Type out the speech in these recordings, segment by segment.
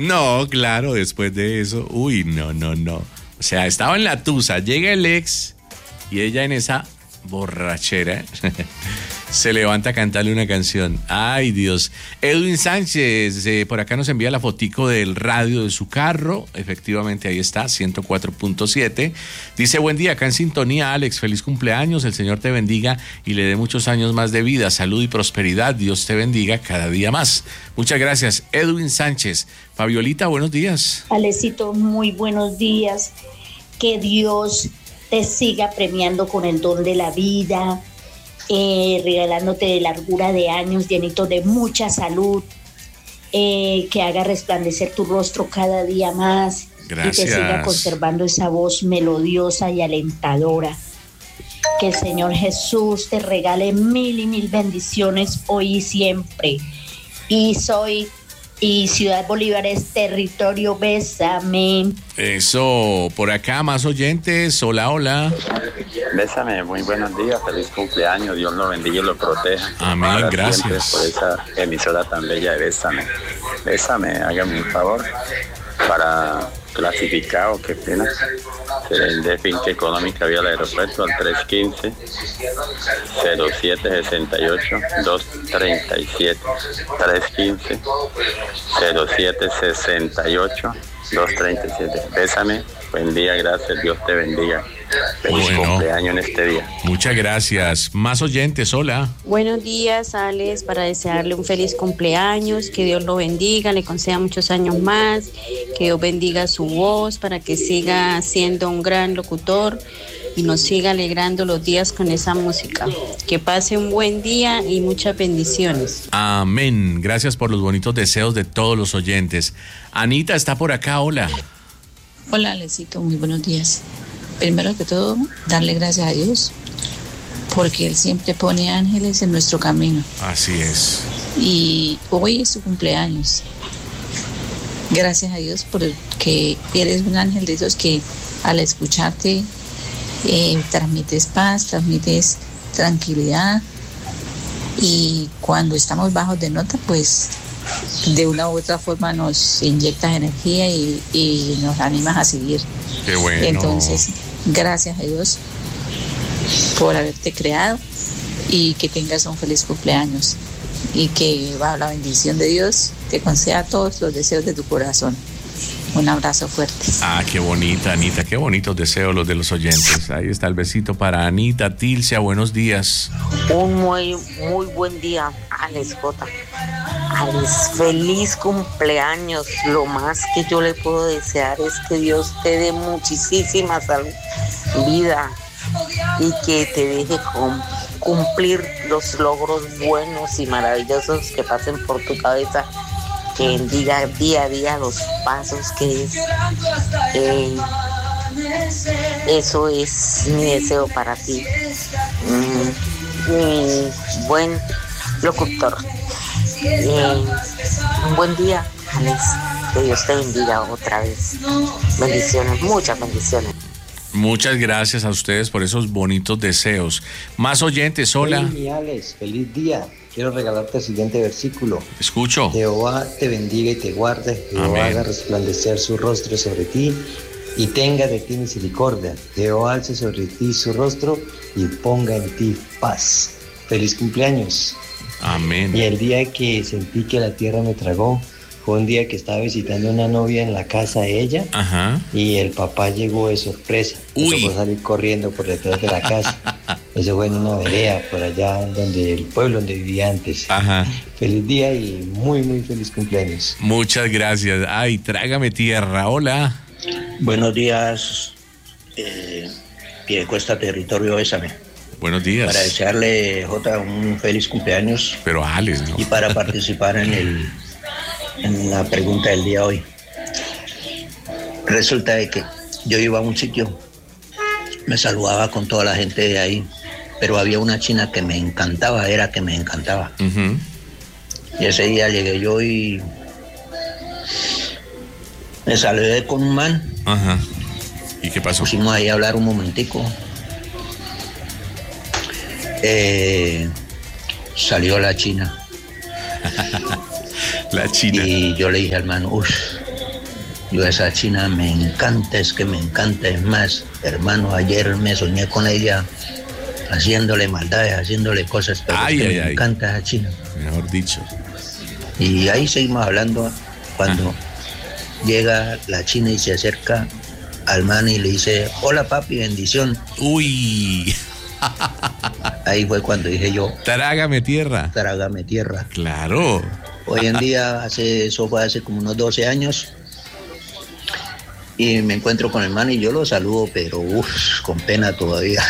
No, claro, después de eso, uy, no. O sea, estaba en la tusa, llega el ex y ella en esa borrachera se levanta a cantarle una canción. Ay, Dios. Edwin Sánchez, por acá nos envía la fotico del radio de su carro. Efectivamente, ahí está, 104.7. Dice, buen día, acá en sintonía, Alex, feliz cumpleaños, el Señor te bendiga y le dé muchos años más de vida, salud y prosperidad. Dios te bendiga cada día más. Muchas gracias, Edwin Sánchez. Fabiolita, buenos días. Alecito, muy buenos días. Que Dios te siga premiando con el don de la vida, regalándote de largura de años, llenito de mucha salud, que haga resplandecer tu rostro cada día más. Gracias. Y te siga conservando esa voz melodiosa y alentadora. Que el Señor Jesús te regale mil y mil bendiciones hoy y siempre. Y Ciudad Bolívar es territorio, bésame. Eso, por acá más oyentes, hola. Bésame, muy buenos días, feliz cumpleaños, Dios lo bendiga y lo proteja. Amén, ahora gracias. Por esa emisora tan bella de Bésame, hágame un favor para clasificado, qué pena, de finca económica vía al aeropuerto al 315-0768-237, 315-0768-237. Bésame, buen día, gracias, Dios te bendiga. Feliz cumpleaños en este día. Muchas gracias. Más oyentes, hola. Buenos días, Alex, para desearle un feliz cumpleaños, que Dios lo bendiga, le conceda muchos años más, que Dios bendiga su voz para que siga siendo un gran locutor y nos siga alegrando los días con esa música. Que pase un buen día y muchas bendiciones. Amén. Gracias por los bonitos deseos de todos los oyentes. Anita está por acá, hola. Hola, Alecito, muy buenos días. Primero que todo, darle gracias a Dios, porque Él siempre pone ángeles en nuestro camino. Así es. Y hoy es su cumpleaños. Gracias a Dios porque eres un ángel de esos que al escucharte transmites paz, transmites tranquilidad. Y cuando estamos bajos de nota, pues de una u otra forma nos inyectas energía y nos animas a seguir. Qué bueno. Entonces, gracias a Dios por haberte creado y que tengas un feliz cumpleaños y que bajo la bendición de Dios te conceda todos los deseos de tu corazón. Un abrazo fuerte. Ah, qué bonita, Anita, qué bonitos deseos los de los oyentes. Ahí está el besito para Anita. Tilcia, buenos días. Un muy buen día, Alex J. Alex, feliz cumpleaños. Lo más que yo le puedo desear es que Dios te dé muchísima salud, vida y que te deje cumplir los logros buenos y maravillosos que pasen por tu cabeza. Que bendiga día a día los pasos que es. Eso es mi deseo para ti. Mi buen locutor. Un buen día, Alex. Que Dios te bendiga otra vez. Bendiciones, muchas bendiciones. Muchas gracias a ustedes por esos bonitos deseos. Más oyentes, hola. Hey, mi Alex, feliz día. Quiero regalarte el siguiente versículo. Escucho. Jehová te bendiga y te guarde. Jehová haga resplandecer su rostro sobre ti y tenga de ti misericordia. Jehová alce sobre ti su rostro y ponga en ti paz. Feliz cumpleaños. Amén. Y el día que sentí que la tierra me tragó, fue un día que estaba visitando a una novia en la casa de ella. Ajá. Y el papá llegó de sorpresa. Me tocó salir corriendo por detrás de la casa. Eso fue en una vereda por allá donde el pueblo donde vivía antes. Ajá. Feliz día y muy feliz cumpleaños. Muchas gracias. Ay, trágame tierra. Hola. Buenos días, Piedecuesta Territorio Bésame. Buenos días. Para desearle, Jota, un feliz cumpleaños. Pero a Alex, ¿no? Y para participar en la pregunta del día de hoy. Resulta de que yo iba a un sitio, me saludaba con toda la gente de ahí, pero había una china que me encantaba, Uh-huh. Y ese día llegué yo y me saludé con un man. Ajá. ¿Y qué pasó? Pusimos ahí a hablar un momentico. Salió la china. La china. Y yo le dije al man, Yo esa china me encanta, es que me encanta. Es más, hermano, ayer me soñé con ella haciéndole maldades, haciéndole cosas, pero me encanta esa china. Mejor dicho. Y ahí seguimos hablando cuando llega la china y se acerca al man y le dice, hola papi, bendición. Uy. Ahí fue cuando dije yo, trágame tierra. Trágame tierra. Claro. Hoy en día, eso fue hace como unos 12 años. Y me encuentro con el man y yo lo saludo, pero con pena todavía.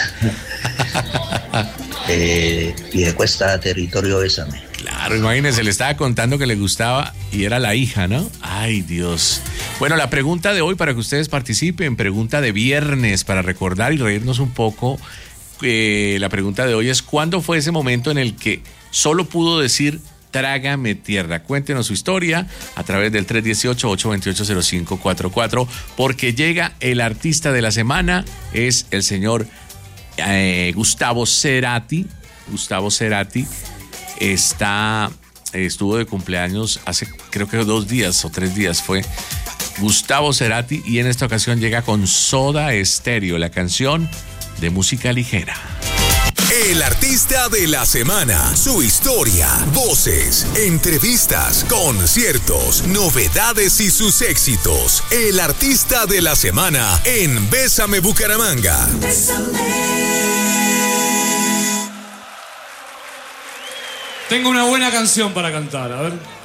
Y le cuesta territorio Bésame. Claro, imagínese, le estaba contando que le gustaba y era la hija, ¿no? Ay, Dios. Bueno, la pregunta de hoy para que ustedes participen, pregunta de viernes para recordar y reírnos un poco. La pregunta de hoy es, ¿cuándo fue ese momento en el que solo pudo decir trágame tierra? Cuéntenos su historia a través del 318-828-0544, porque llega el artista de la semana, es el señor Gustavo Cerati. Gustavo Cerati estuvo de cumpleaños hace creo que 2 días o 3 días fue Gustavo Cerati, y en esta ocasión llega con Soda Stereo, la canción de música ligera. El artista de la semana, su historia, voces, entrevistas, conciertos, novedades y sus éxitos. El artista de la semana en Bésame Bucaramanga. Tengo una buena canción para cantar, a ver.